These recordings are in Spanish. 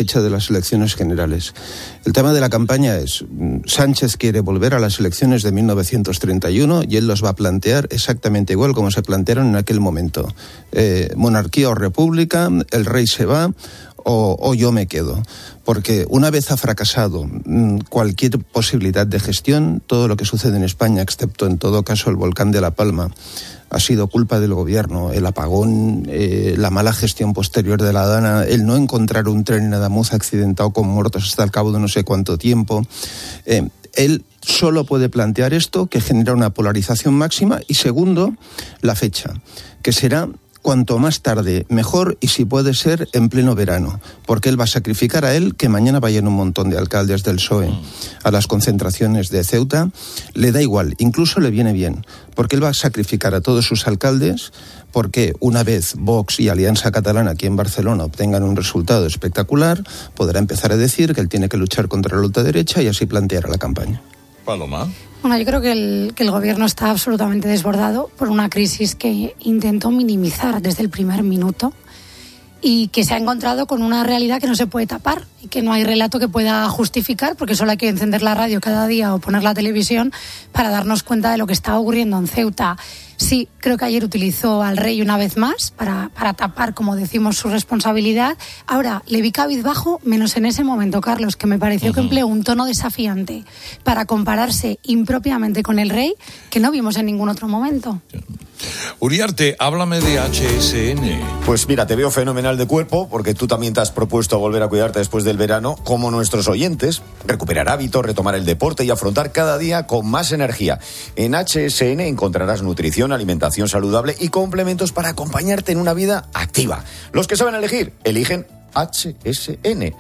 fecha de las elecciones generales. El tema de la campaña es, Sánchez quiere volver a las elecciones de 1931 y él los va a plantear exactamente igual como se plantearon en aquel momento. Monarquía o república, el rey se va o yo me quedo. Porque una vez ha fracasado cualquier posibilidad de gestión, todo lo que sucede en España, excepto en todo caso el volcán de La Palma, ha sido culpa del gobierno. El apagón, la mala gestión posterior de la Dana, el no encontrar un tren en Adamuz accidentado con muertos hasta el cabo de no sé cuánto tiempo. Él solo puede plantear esto, que genera una polarización máxima, y segundo, la fecha, que será cuanto más tarde mejor, y si puede ser en pleno verano, porque él va a sacrificar a él que mañana vayan un montón de alcaldes del PSOE a las concentraciones de Ceuta. Le da igual, incluso le viene bien, porque él va a sacrificar a todos sus alcaldes, porque una vez Vox y Alianza Catalana aquí en Barcelona obtengan un resultado espectacular, podrá empezar a decir que él tiene que luchar contra la ultraderecha y así plantear la campaña. Paloma. Bueno, yo creo que el gobierno está absolutamente desbordado por una crisis que intentó minimizar desde el primer minuto y que se ha encontrado con una realidad que no se puede tapar y que no hay relato que pueda justificar, porque solo hay que encender la radio cada día o poner la televisión para darnos cuenta de lo que está ocurriendo en Ceuta. Sí, creo que ayer utilizó al rey una vez más para tapar, como decimos, su responsabilidad. Ahora, le vi cabizbajo, menos en ese momento, Carlos, que me pareció que empleó un tono desafiante para compararse impropiamente con el rey, que no vimos en ningún otro momento. Uriarte, háblame de HSN. Pues mira, te veo fenomenal de cuerpo, porque tú también te has propuesto volver a cuidarte después del verano, como nuestros oyentes, recuperar hábitos, retomar el deporte y afrontar cada día con más energía. En HSN encontrarás nutrición, alimentación saludable y complementos para acompañarte en una vida activa. Los que saben elegir, eligen HSN.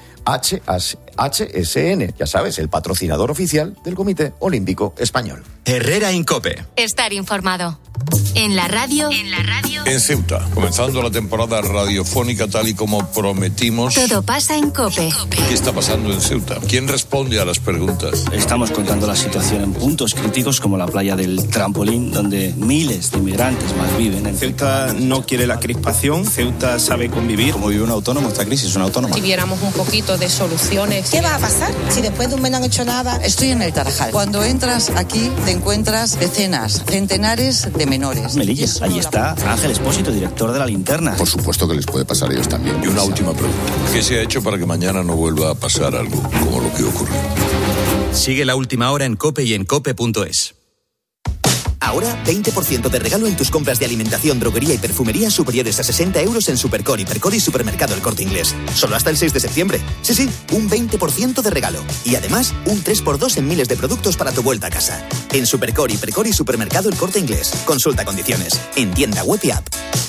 HSN, ya sabes, el patrocinador oficial del Comité Olímpico Español. Herrera Incope. Estar informado. En la radio. En Ceuta, comenzando la temporada radiofónica tal y como prometimos. Todo pasa en COPE. ¿Qué está pasando en Ceuta? ¿Quién responde a las preguntas? Estamos contando la situación en puntos críticos como la playa del Trampolín, donde miles de inmigrantes malviven. Ceuta no quiere la crispación, Ceuta sabe convivir. Como vive un autónomo, esta crisis es una autónoma. Si viéramos un poquito de soluciones. ¿Qué va a pasar si después de un mes no han hecho nada? Estoy en el Tarajal. Cuando entras aquí te encuentras decenas, centenares de menores. Melilla, allí está Ángel Espósito, director de La Linterna. Por supuesto que les puede pasar a ellos también. Y una última pregunta. ¿Qué se ha hecho para que mañana no vuelva a pasar algo como lo que ocurrió? Sigue La Última Hora en COPE y en COPE.es. Ahora, 20% de regalo en tus compras de alimentación, droguería y perfumería superiores a 60 euros en Supercor, Hipercor y Supermercado El Corte Inglés. Solo hasta el 6 de septiembre. Sí, un 20% de regalo. Y además, un 3x2 en miles de productos para tu vuelta a casa. En Supercor, Hipercor y Supermercado El Corte Inglés. Consulta condiciones. En tienda web y app.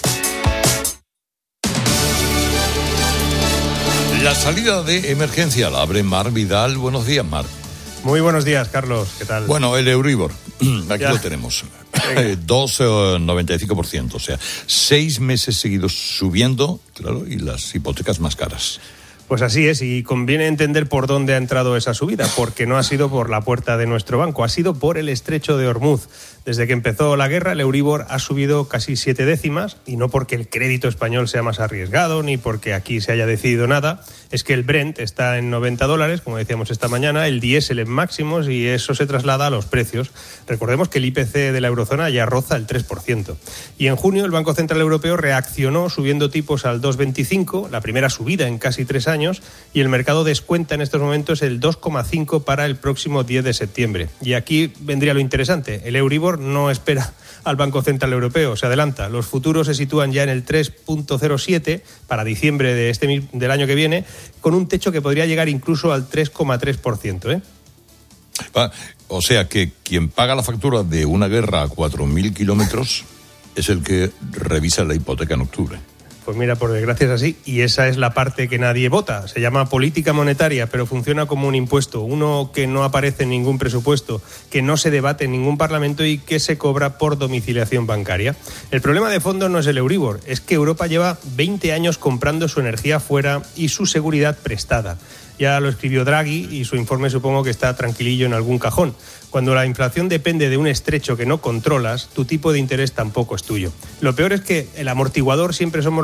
La salida de emergencia la abre Mar Vidal. Buenos días, Mar. Muy buenos días, Carlos. ¿Qué tal? Bueno, el Euribor, aquí lo tenemos. 2,95%, o sea, 6 meses seguidos subiendo, claro, y las hipotecas más caras. Pues así es, y conviene entender por dónde ha entrado esa subida, porque no ha sido por la puerta de nuestro banco, ha sido por el estrecho de Hormuz. Desde que empezó la guerra, el Euribor ha subido casi 7 décimas, y no porque el crédito español sea más arriesgado, ni porque aquí se haya decidido nada, es que el Brent está en $90, como decíamos esta mañana, el diésel en máximos, y eso se traslada a los precios. Recordemos que el IPC de la eurozona ya roza el 3%. Y en junio el Banco Central Europeo reaccionó subiendo tipos al 2,25, la primera subida en casi 3 años, y el mercado descuenta en estos momentos el 2,5 para el próximo 10 de septiembre. Y aquí vendría lo interesante, el Euribor no espera al Banco Central Europeo, se adelanta. Los futuros se sitúan ya en el 3,07 para diciembre del año que viene, con un techo que podría llegar incluso al 3,3%. O sea que quien paga la factura de una guerra a 4.000 kilómetros es el que revisa la hipoteca en octubre. Pues mira, por desgracia es así, y esa es la parte que nadie vota. Se llama política monetaria, pero funciona como un impuesto, uno que no aparece en ningún presupuesto, que no se debate en ningún parlamento y que se cobra por domiciliación bancaria. El problema de fondo no es el Euribor, es que Europa lleva 20 años comprando su energía fuera y su seguridad prestada. Ya lo escribió Draghi y su informe supongo que está tranquilillo en algún cajón. Cuando la inflación depende de un estrecho que no controlas, tu tipo de interés tampoco es tuyo. Lo peor es que el amortiguador siempre somos los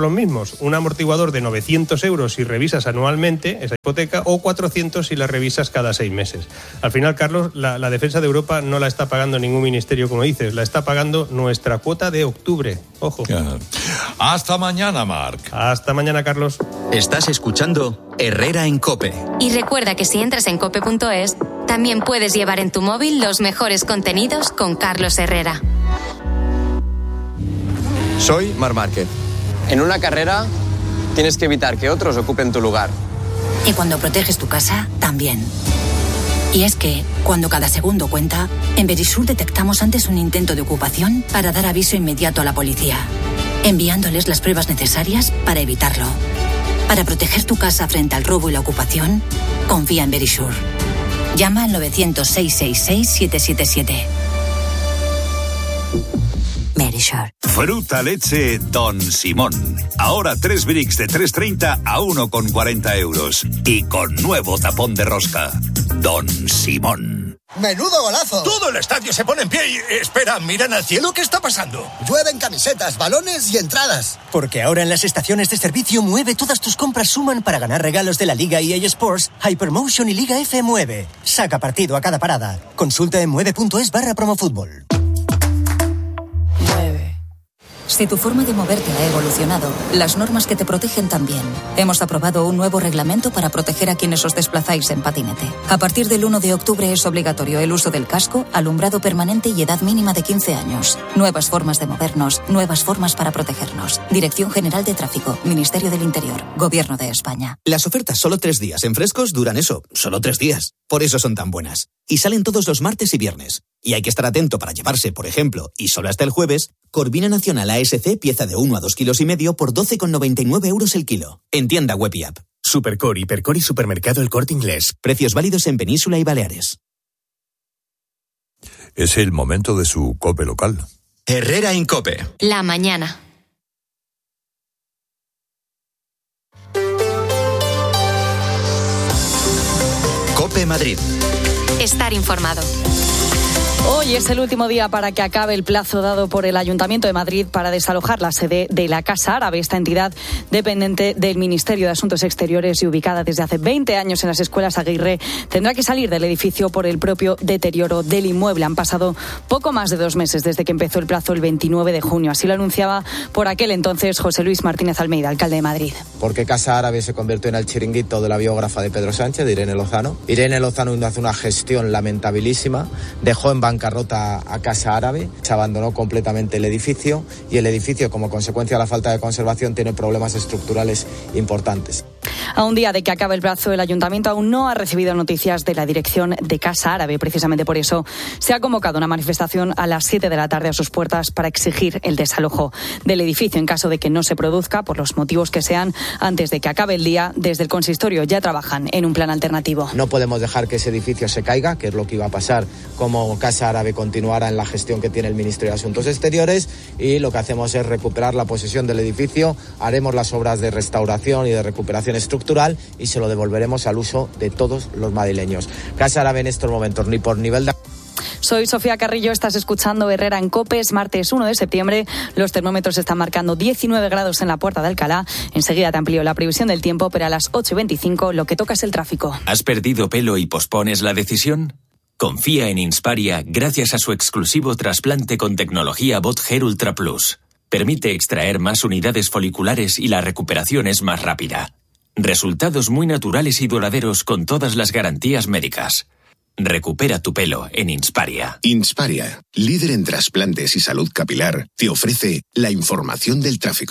los mismos. Un amortiguador de 900 euros si revisas anualmente esa hipoteca o 400 si la revisas cada 6 meses. Al final, Carlos, la defensa de Europa no la está pagando ningún ministerio, como dices, la está pagando nuestra cuota de octubre. Ojo. Hasta mañana, Marc. Hasta mañana, Carlos. Estás escuchando Herrera en COPE. Y recuerda que si entras en cope.es, también puedes llevar en tu móvil los mejores contenidos con Carlos Herrera. Soy Marc Márquez. En una carrera tienes que evitar que otros ocupen tu lugar. Y cuando proteges tu casa, también. Y es que, cuando cada segundo cuenta, en Verisur detectamos antes un intento de ocupación para dar aviso inmediato a la policía, enviándoles las pruebas necesarias para evitarlo. Para proteger tu casa frente al robo y la ocupación, confía en Verisur. Llama al 900-666-777. Verisur. Fruta leche Don Simón. Ahora 3 bricks de 3,30 a 1,40 euros. Y con nuevo tapón de rosca. Don Simón. ¡Menudo golazo! Todo el estadio se pone en pie y... Espera, ¿miran al cielo? ¿Qué está pasando? Llueven camisetas, balones y entradas. Porque ahora en las estaciones de servicio Mueve todas tus compras suman para ganar regalos de la Liga EA Sports, Hypermotion y Liga F Mueve. Saca partido a cada parada. Consulta en mueve.es/promofútbol. Si tu forma de moverte ha evolucionado, las normas que te protegen también. Hemos aprobado un nuevo reglamento para proteger a quienes os desplazáis en patinete. A partir del 1 de octubre es obligatorio el uso del casco, alumbrado permanente y edad mínima de 15 años. Nuevas formas de movernos, nuevas formas para protegernos. Dirección General de Tráfico, Ministerio del Interior, Gobierno de España. Las ofertas solo 3 días en Frescos duran eso, solo 3 días. Por eso son tan buenas. Y salen todos los martes y viernes. Y hay que estar atento para llevarse, por ejemplo, y solo hasta el jueves, Corvina Nacional ASC pieza de 1 a 2,5 kilos por 12,99 euros el kilo. En tienda web y app. Supercor, Hipercor y Supermercado El Corte Inglés. Precios válidos en Península y Baleares. Es el momento de su COPE local. Herrera en COPE. La mañana. COPE Madrid. Estar informado. Hoy es el último día para que acabe el plazo dado por el Ayuntamiento de Madrid para desalojar la sede de la Casa Árabe, esta entidad dependiente del Ministerio de Asuntos Exteriores y ubicada desde hace 20 años en las Escuelas Aguirre. Tendrá que salir del edificio por el propio deterioro del inmueble. Han pasado poco más de 2 meses desde que empezó el plazo el 29 de junio. Así lo anunciaba por aquel entonces José Luis Martínez Almeida, alcalde de Madrid. Porque Casa Árabe se convirtió en el chiringuito de la biógrafa de Pedro Sánchez, de Irene Lozano. Irene Lozano hace una gestión lamentabilísima, dejó en bancarrota a Casa Árabe, se abandonó completamente el edificio y el edificio, como consecuencia de la falta de conservación, tiene problemas estructurales importantes. A un día de que acabe el plazo, el Ayuntamiento aún no ha recibido noticias de la dirección de Casa Árabe. Precisamente por eso se ha convocado una manifestación a las 7 de la tarde a sus puertas para exigir el desalojo del edificio en caso de que no se produzca, por los motivos que sean, antes de que acabe el día. Desde el consistorio ya trabajan en un plan alternativo. No podemos dejar que ese edificio se caiga, que es lo que iba a pasar como Casa Árabe continuara en la gestión que tiene el Ministerio de Asuntos Exteriores, y lo que hacemos es recuperar la posesión del edificio, haremos las obras de restauración y de recuperación estructural y se lo devolveremos al uso de todos los madrileños. Casa Árabe en estos momentos ni por nivel de... Soy Sofía Carrillo, estás escuchando Herrera en COPE. Es martes 1 de septiembre, los termómetros están marcando 19 grados en la Puerta de Alcalá. Enseguida te amplío la previsión del tiempo, pero a las 8:25 lo que toca es el tráfico. ¿Has perdido pelo y pospones la decisión? Confía en Insparia gracias a su exclusivo trasplante con tecnología BotHair Ultra Plus. Permite extraer más unidades foliculares y la recuperación es más rápida. Resultados muy naturales y duraderos con todas las garantías médicas. Recupera tu pelo en Insparia. Insparia, líder en trasplantes y salud capilar, te ofrece la información del tráfico.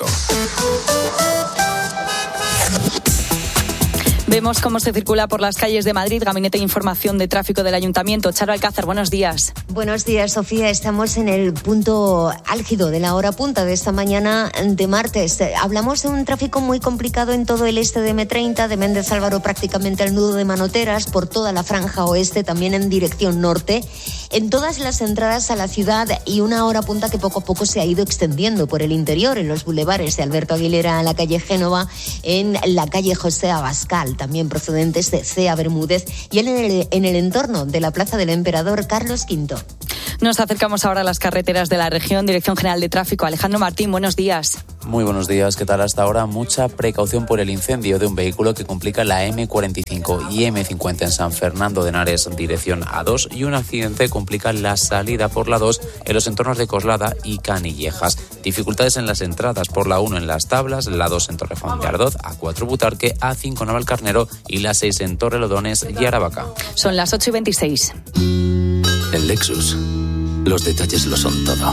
Vemos cómo se circula por las calles de Madrid. Gabinete de Información de Tráfico del Ayuntamiento. Charo Alcázar, buenos días. Buenos días, Sofía. Estamos en el punto álgido de la hora punta de esta mañana de martes. Hablamos de un tráfico muy complicado en todo el este de M30, de Méndez Álvaro prácticamente al nudo de Manoteras, por toda la franja oeste, también en dirección norte, en todas las entradas a la ciudad, y una hora punta que poco a poco se ha ido extendiendo por el interior, en los bulevares de Alberto Aguilera a la calle Génova, en la calle José Abascal, también procedentes de Cea Bermúdez, y en el entorno de la Plaza del Emperador Carlos V. Nos acercamos ahora a las carreteras de la región. Dirección General de Tráfico, Alejandro Martín, buenos días. Muy buenos días, ¿qué tal? Hasta ahora mucha precaución por el incendio de un vehículo que complica la M45 y M50 en San Fernando de Henares, dirección A2, y un accidente complica la salida por la 2 en los entornos de Coslada y Canillejas. Dificultades en las entradas por la 1 en Las Tablas, la 2 en Torrejón de Ardoz, A4 Butarque, A5 Navalcarnero y la 6 en Torrelodones y Aravaca. Son las 8:26. En Lexus, los detalles lo son todo.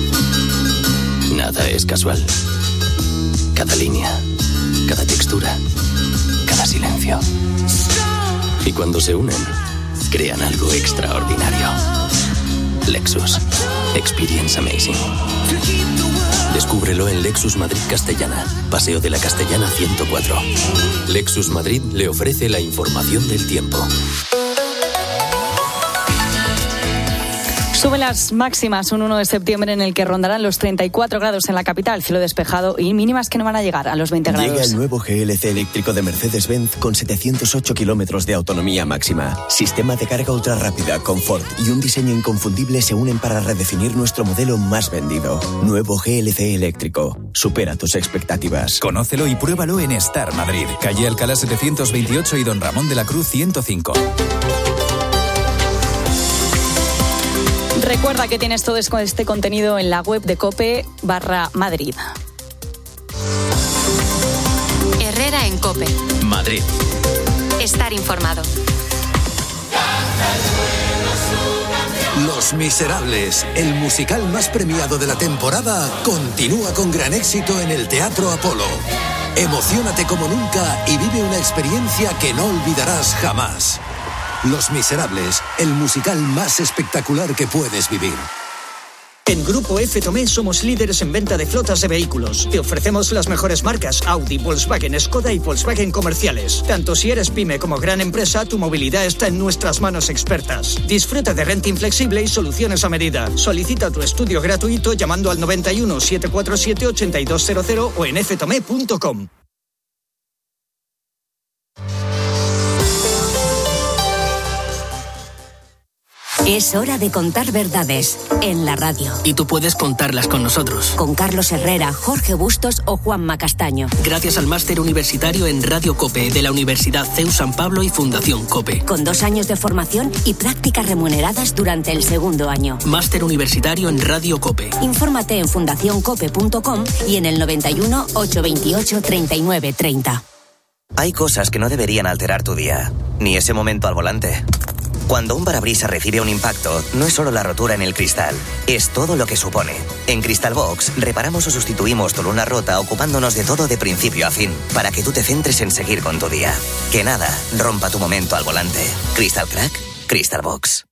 Nada es casual. Cada línea, cada textura, cada silencio. Y cuando se unen, crean algo extraordinario. Lexus. Experience amazing. Descúbrelo en Lexus Madrid Castellana, Paseo de la Castellana 104. Lexus Madrid le ofrece la información del tiempo. Suben las máximas un 1 de septiembre en el que rondarán los 34 grados en la capital, cielo despejado y mínimas que no van a llegar a los 20 grados. Llega el nuevo GLC eléctrico de Mercedes-Benz con 708 kilómetros de autonomía máxima. Sistema de carga ultra rápida, confort y un diseño inconfundible se unen para redefinir nuestro modelo más vendido. Nuevo GLC eléctrico. Supera tus expectativas. Conócelo y pruébalo en Star Madrid, calle Alcalá 728 y Don Ramón de la Cruz 105. Recuerda que tienes todo este contenido en la web de COPE/Madrid. Herrera en COPE. Madrid. Estar informado. Los Miserables, el musical más premiado de la temporada, continúa con gran éxito en el Teatro Apolo. Emociónate como nunca y vive una experiencia que no olvidarás jamás. Los Miserables, el musical más espectacular que puedes vivir. En Grupo F Tomé somos líderes en venta de flotas de vehículos. Te ofrecemos las mejores marcas Audi, Volkswagen, Skoda y Volkswagen comerciales. Tanto si eres pyme como gran empresa, tu movilidad está en nuestras manos expertas. Disfruta de renting flexible y soluciones a medida. Solicita tu estudio gratuito llamando al 91 747 8200 o en ftome.com. Es hora de contar verdades en la radio. Y tú puedes contarlas con nosotros. Con Carlos Herrera, Jorge Bustos o Juanma Castaño. Gracias al máster universitario en Radio COPE de la Universidad CEU San Pablo y Fundación COPE. Con 2 años de formación y prácticas remuneradas durante el segundo año. Máster universitario en Radio COPE. Infórmate en fundacioncope.com y en el 91 828 39 30. Hay cosas que no deberían alterar tu día, ni ese momento al volante. Cuando un parabrisas recibe un impacto, no es solo la rotura en el cristal, es todo lo que supone. En Cristalbox reparamos o sustituimos tu luna rota ocupándonos de todo de principio a fin, para que tú te centres en seguir con tu día. Que nada rompa tu momento al volante. Crystal Crack, Cristalbox.